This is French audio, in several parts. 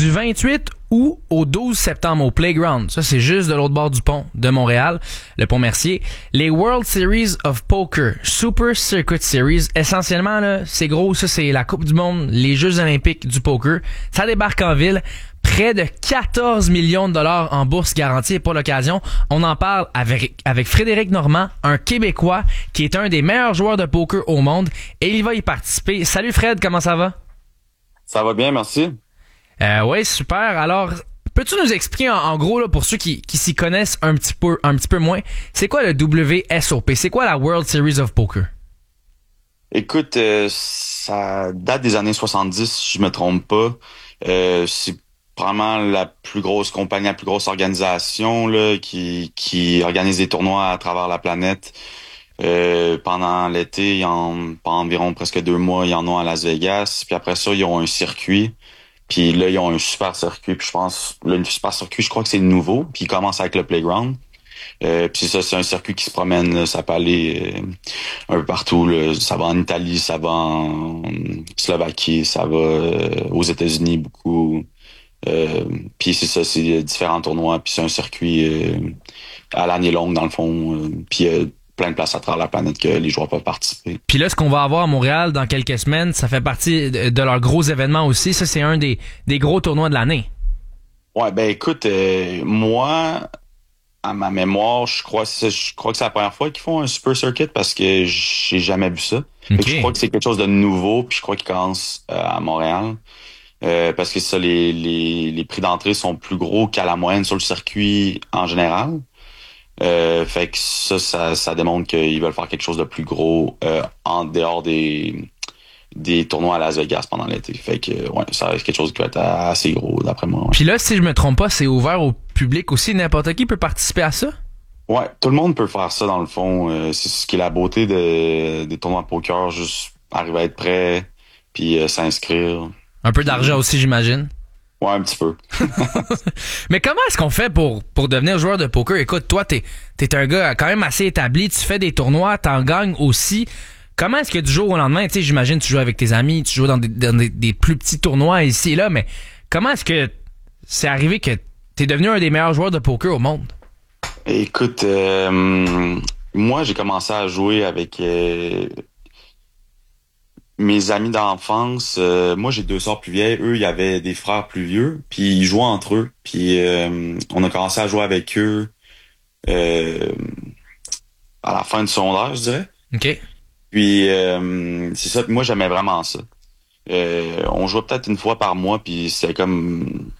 du 28 août au 12 septembre au Playground. Ça, c'est juste de l'autre bord du pont de Montréal, le pont Mercier. Les World Series of Poker, Super Circuit Series. Essentiellement, là, c'est gros. Ça, c'est la Coupe du Monde, les Jeux Olympiques du poker. Ça débarque en ville. Près de 14 millions de dollars en bourse garantie. Et pour l'occasion, on en parle avec Frédéric Normand, un Québécois qui est un des meilleurs joueurs de poker au monde. Et il va y participer. Salut Fred, comment ça va? Ça va bien, merci. Oui, super. Alors, peux-tu nous expliquer en gros, là, pour ceux qui s'y connaissent un petit peu moins, c'est quoi le WSOP? C'est quoi la World Series of Poker? Écoute, ça date des années 70, si je me trompe pas. C'est probablement la plus grosse compagnie, la plus grosse organisation là, qui organise des tournois à travers la planète. Pendant l'été, pendant environ presque 2 mois, ils en ont à Las Vegas. Puis après ça, ils ont un circuit. Puis là, ils ont un super circuit. Puis je pense, le super circuit, je crois que c'est nouveau. Puis ils commencent avec le Playground. Puis ça, c'est un circuit qui se promène. Là, ça peut aller un peu partout. Là. Ça va en Italie, ça va en Slovaquie, ça va aux États-Unis beaucoup. Puis c'est ça, c'est différents tournois. Puis c'est un circuit à l'année longue, dans le fond. Puis plein de places à travers la planète que les joueurs peuvent participer. Puis là, ce qu'on va avoir à Montréal dans quelques semaines, ça fait partie de leurs gros événements aussi. Ça, c'est un des gros tournois de l'année. Ouais, ben écoute, moi, à ma mémoire, je crois que c'est la première fois qu'ils font un Super Circuit parce que j'ai jamais vu ça. Fait que je crois que c'est quelque chose de nouveau, puis je crois qu'ils commencent à Montréal. Parce que ça, les prix d'entrée sont plus gros qu'à la moyenne sur le circuit en général. Fait que ça démontre qu'ils veulent faire quelque chose de plus gros en dehors des tournois à Las Vegas pendant l'été. Fait que ouais, ça reste quelque chose qui va être assez gros d'après moi. Ouais. Puis là, si je me trompe pas, c'est ouvert au public aussi. N'importe qui peut participer à ça? Ouais, tout le monde peut faire ça dans le fond. C'est ce qui est la beauté des tournois de poker, juste arriver à être prêt, puis s'inscrire. Un peu d'argent aussi, j'imagine. Ouais, un petit peu. Mais comment est-ce qu'on fait pour devenir joueur de poker? Écoute, toi, t'es un gars quand même assez établi, tu fais des tournois, t'en gagnes aussi. Comment est-ce que du jour au lendemain, tu sais, j'imagine tu joues avec tes amis, tu joues dans des plus petits tournois ici et là, mais comment est-ce que c'est arrivé que t'es devenu un des meilleurs joueurs de poker au monde? Écoute, moi, j'ai commencé à jouer avec mes amis d'enfance. Moi, j'ai 2 sœurs plus vieilles. Eux, il y avait des frères plus vieux, puis ils jouaient entre eux. Puis on a commencé à jouer avec eux à la fin du secondaire, je dirais. OK. Puis c'est ça. Puis moi, j'aimais vraiment ça. On jouait peut-être une fois par mois, puis c'était comme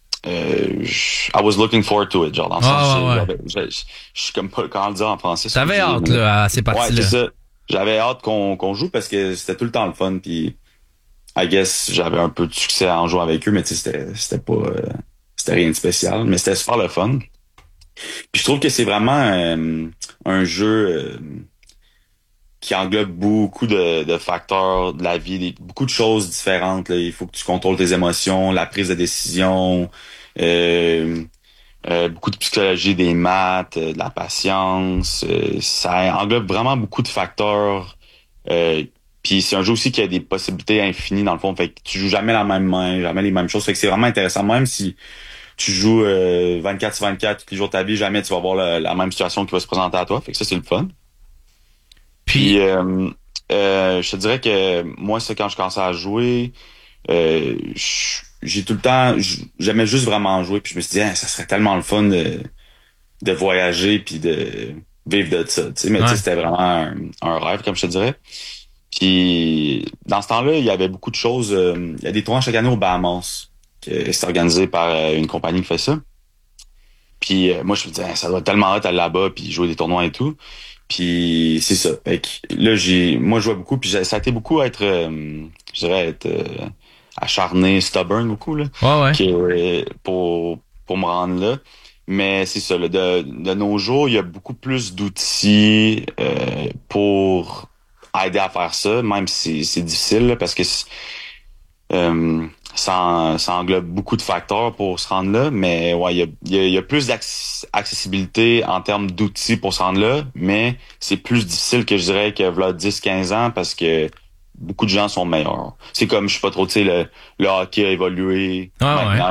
I was looking forward to it, genre dans le sens je suis comme pas comment le dire en français. T'avais hâte là, à ces parties-là. Ouais, c'est ça. J'avais hâte qu'on joue parce que c'était tout le temps le fun, puis I guess j'avais un peu de succès à en jouer avec eux, mais tu sais c'était pas c'était rien de spécial, mais c'était super le fun. Puis je trouve que c'est vraiment un jeu qui englobe beaucoup de facteurs de la vie, beaucoup de choses différentes. Là. Il faut que tu contrôles tes émotions, la prise de décision, beaucoup de psychologie, des maths, de la patience. Ça englobe vraiment beaucoup de facteurs. Puis c'est un jeu aussi qui a des possibilités infinies dans le fond. Fait que tu joues jamais la même main, jamais les mêmes choses. Fait que c'est vraiment intéressant. Même si tu joues 24/24 tous les jours de ta vie, jamais tu vas avoir la même situation qui va se présenter à toi. Fait que ça, c'est le fun. Puis je te dirais que moi, c'est quand je commençais à jouer, j'ai tout le temps, j'aimais juste vraiment jouer, puis je me suis dit, ça serait tellement le fun de voyager puis de vivre de ça, tu sais. Mais tu sais, c'était vraiment un rêve, comme je te dirais. Puis dans ce temps-là, il y avait beaucoup de choses. Il y a des tournois chaque année aux Bahamas, c'est organisé par une compagnie qui fait ça. Puis moi, je me disais, ça doit être tellement hot aller là-bas puis jouer des tournois et tout. Puis c'est ça. Fait que là, moi, je jouais beaucoup, puis ça a été beaucoup être, je dirais, être acharné, stubborn beaucoup, là. Ouais. Pour me rendre là. Mais c'est ça, là, de nos jours, il y a beaucoup plus d'outils pour aider à faire ça, même si c'est difficile, là, parce que ça englobe beaucoup de facteurs pour se rendre là, mais ouais, il y a plus d'accessibilité en termes d'outils pour se rendre là, mais c'est plus difficile que je dirais que voilà 10-15 ans parce que beaucoup de gens sont meilleurs. C'est comme, je sais pas trop, tu sais, le hockey a évolué. Ah, ouais.